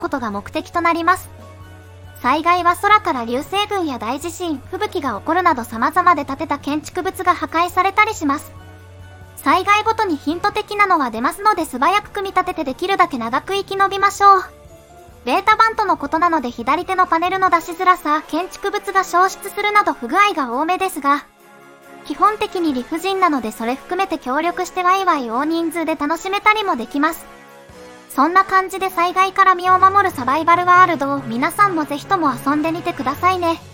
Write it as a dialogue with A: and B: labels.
A: ことが目的となります。災害は空から流星群や大地震、吹雪が起こるなど様々で建てた建築物が破壊されたりします。災害ごとにヒント的なのは出ますので素早く組み立ててできるだけ長く生き延びましょう。ベータ版とのことなので左手のパネルの出しづらさ、建築物が消失するなど不具合が多めですが、基本的に理不尽なのでそれ含めて協力してワイワイ大人数で楽しめたりもできます。そんな感じで災害から身を守るサバイバルワールドを皆さんもぜひとも遊んでみてくださいね。